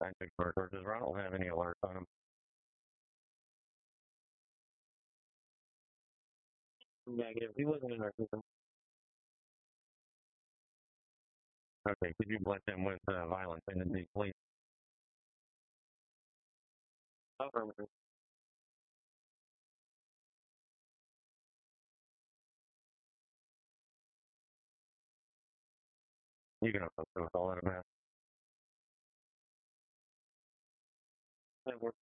Authentic source. Or does Ronald have any alerts on him? Negative. He wasn't in our system. Okay, could you bless him with violence tendencies, please? Affirmative. You can also call it a mass. That works.